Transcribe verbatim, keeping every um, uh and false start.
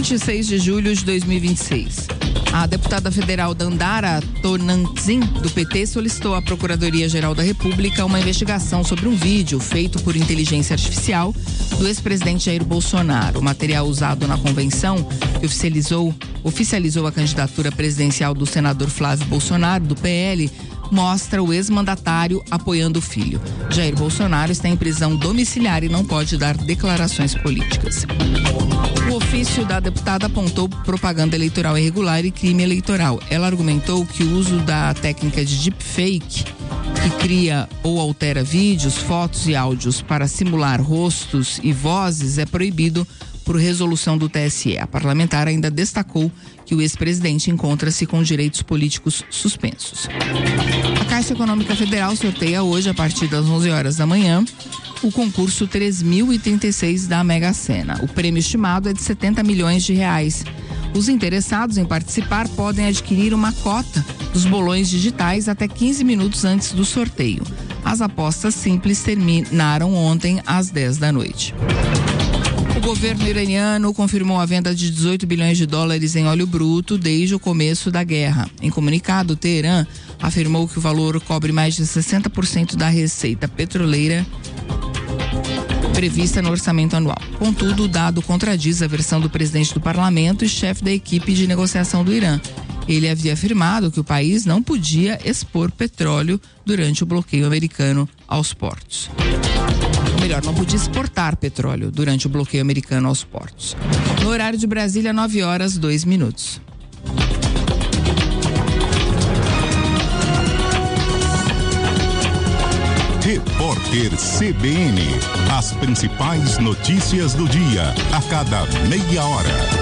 vinte e seis de julho de dois mil e vinte e seis. A deputada federal Dandara Tonantzin, do P T, solicitou à Procuradoria-Geral da República uma investigação sobre um vídeo feito por inteligência artificial do ex-presidente Jair Bolsonaro. O material usado na convenção, que oficializou, oficializou a candidatura presidencial do senador Flávio Bolsonaro, do P L, mostra o ex-mandatário apoiando o filho. Jair Bolsonaro está em prisão domiciliar e não pode dar declarações políticas. O ofício da deputada apontou propaganda eleitoral irregular e crime eleitoral. Ela argumentou que o uso da técnica de deepfake, que cria ou altera vídeos, fotos e áudios para simular rostos e vozes, é proibido por resolução do T S E. A parlamentar ainda destacou que o ex-presidente encontra-se com direitos políticos suspensos. A Caixa Econômica Federal sorteia hoje, a partir das onze horas da manhã, o concurso três mil e trinta e seis da Mega Sena. O prêmio estimado é de setenta milhões de reais. Os interessados em participar podem adquirir uma cota dos bolões digitais até quinze minutos antes do sorteio. As apostas simples terminaram ontem às dez da noite. O governo iraniano confirmou a venda de dezoito bilhões de dólares em óleo bruto desde o começo da guerra. Em comunicado, Teherã afirmou que o valor cobre mais de sessenta por cento da receita petroleira prevista no orçamento anual. Contudo, o dado contradiz a versão do presidente do parlamento e chefe da equipe de negociação do Irã. Ele havia afirmado que o país não podia expor petróleo durante o bloqueio americano aos portos. Ou melhor, não podia exportar petróleo durante o bloqueio americano aos portos. No horário de Brasília, nove horas, dois minutos. Repórter C B N. As principais notícias do dia, a cada meia hora.